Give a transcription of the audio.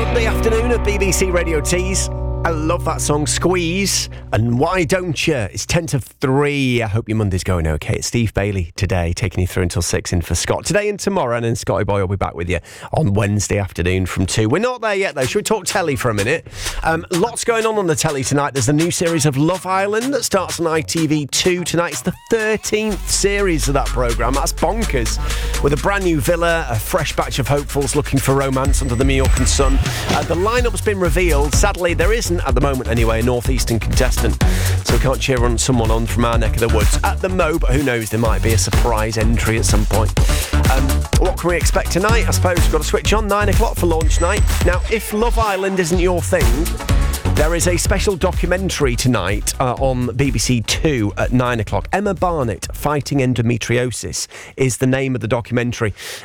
Monday afternoon at BBC Radio Tees. I love that song, Squeeze, and Why Don't You? It's 10 to 3. I hope your Monday's going okay. It's Steve Bailey today, taking you through until 6 in for Scott. Today and tomorrow, and then Scotty Boy will be back with you on Wednesday afternoon from 2. We're not there yet, though. Should we talk telly for a minute? Lots going on the telly tonight. There's a new series of Love Island that starts on ITV2 tonight. It's the 13th series of that programme. That's bonkers. With a brand new villa, a fresh batch of hopefuls looking for romance under the Mallorcan sun. The line-up's been revealed. Sadly, there isn't, at the moment anyway, a northeastern contestant, so we can't cheer on someone on from our neck of the woods at the mo, but who knows, there might be a surprise entry at some point. What can we expect tonight? I suppose we've got to switch on 9 o'clock for launch night. Now, if Love Island isn't your thing, there is a special documentary tonight on BBC 2 at 9 o'clock. Emma Barnett, Fighting Endometriosis, is the name of the documentary.